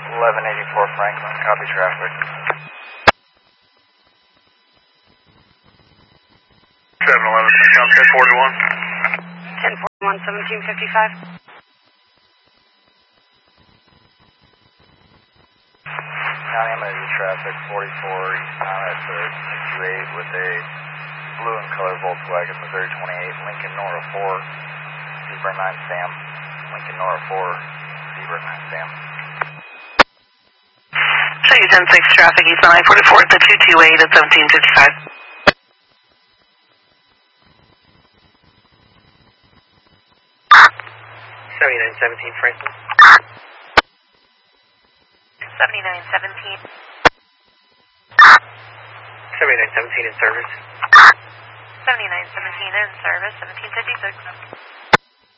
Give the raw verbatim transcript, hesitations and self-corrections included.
eleven eighty-four Franklin, copy traffic. seven eleven, count ten forty-one. ten forty-one, seventeen fifty-five. County emergency traffic, forty-four eastbound at the six two eight with a blue and color Volkswagen Missouri twenty-eight, Lincoln Nora four, Zebra nine Sam, Lincoln Nora four, Zebra nine Sam. Show you ten six traffic, eastbound I forty-four at the two two eight at seventeen fifty-five. seventy-nine seventeen Franklin. seventy-nine seventeen. seventy-nine seventeen in service. seventy-nine seventeen in service, seventeen fifty-six.